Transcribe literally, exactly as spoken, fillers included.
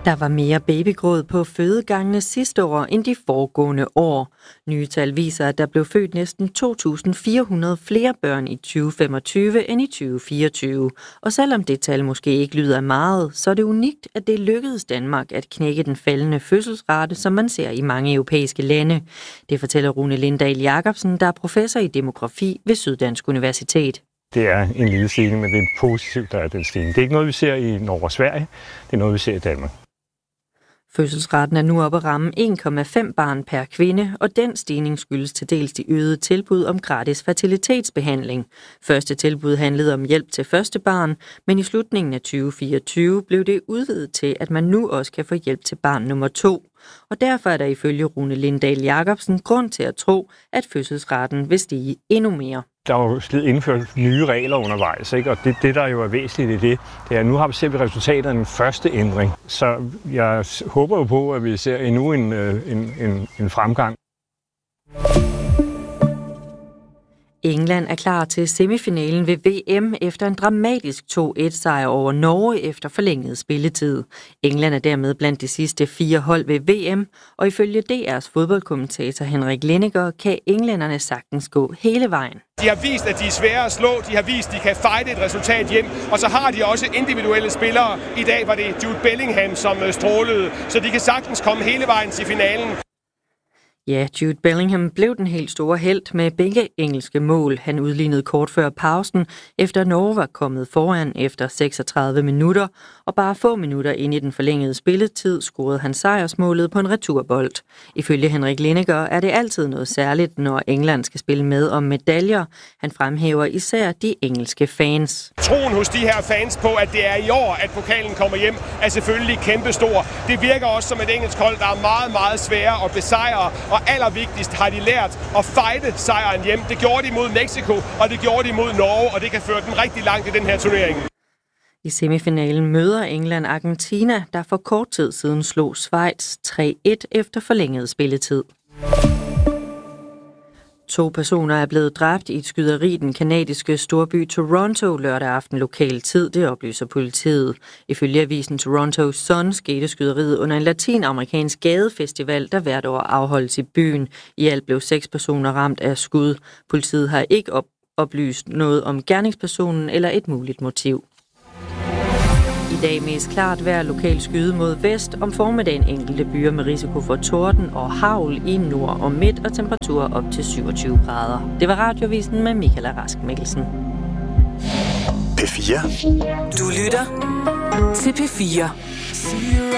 Der var mere babygråd på fødegangene sidste år end de foregående år. Nye tal viser, at der blev født næsten to tusind fire hundrede flere børn i tyve femogtyve end i tyve fireogtyve. Og selvom det tal måske ikke lyder meget, så er det unikt, at det lykkedes Danmark at knække den faldende fødselsrate, som man ser i mange europæiske lande. Det fortæller Rune Lindahl Jacobsen, der er professor i demografi ved Syddansk Universitet. Det er en lille stigning, men det er positivt, der er den stigning. Det er ikke noget, vi ser i Norge og Sverige. Det er noget, vi ser i Danmark. Fødselsraten er nu oppe at ramme en komma fem barn per kvinde, og den stigning skyldes til dels de øgede tilbud om gratis fertilitetsbehandling. Første tilbud handlede om hjælp til første barn, men i slutningen af tyve fireogtyve blev det udvidet til, at man nu også kan få hjælp til barn nummer to. Og derfor er der ifølge Rune Lindahl Jacobsen grund til at tro, at fødselsraten vil stige endnu mere. Der er jo blevet indført nye regler undervejs, ikke? Og det, det, der jo er væsentligt i det, det er, at nu har vi set resultatet af den første ændring. Så jeg håber jo på, at vi ser endnu en, en, en, en fremgang. England er klar til semifinalen ved V M efter en dramatisk to et sejr over Norge efter forlænget spilletid. England er dermed blandt de sidste fire hold ved V M, og ifølge D R's fodboldkommentator Henrik Lenneker kan englænderne sagtens gå hele vejen. De har vist, at de er svære at slå, de har vist, at de kan fighte et resultat hjem, og så har de også individuelle spillere. I dag var det Jude Bellingham, som strålede, så de kan sagtens komme hele vejen til finalen. Ja, Jude Bellingham blev den helt store helt med begge engelske mål. Han udlignede kort før pausen, efter Norge var kommet foran efter seksogtredive minutter, og bare få minutter ind i den forlængede spilletid scorede han sejrsmålet på en returbold. Ifølge Henrik Lenneker er det altid noget særligt, når England skal spille med om medaljer. Han fremhæver især de engelske fans. Troen hos de her fans på, at det er i år, at pokalen kommer hjem, er selvfølgelig kæmpestor. Det virker også som et engelsk hold, der er meget, meget svære at besejre. Og allervigtigst har de lært at fighte sejren hjem. Det gjorde de mod Mexico, og det gjorde de mod Norge, og det kan føre dem rigtig langt i den her turnering. I semifinalen møder England Argentina, der for kort tid siden slog Schweiz tre et efter forlænget spilletid. To personer er blevet dræbt i et skyderi i den kanadiske storby Toronto lørdag aften lokal tid, det oplyser politiet. Ifølge avisen Toronto Sun skete skyderiet under en latinamerikansk gadefestival, der hvert år afholdes i byen. I alt blev seks personer ramt af skud. Politiet har ikke op- oplyst noget om gerningspersonen eller et muligt motiv. I dag mest klart vejr, lokal skyde mod vest. Om formiddagen enkelte byer med risiko for torden og hagl i nord og midt og temperaturer op til syvogtyve grader. Det var Radiovisen med Michael Rask Mikkelsen. P fire. Du lytter til P fire.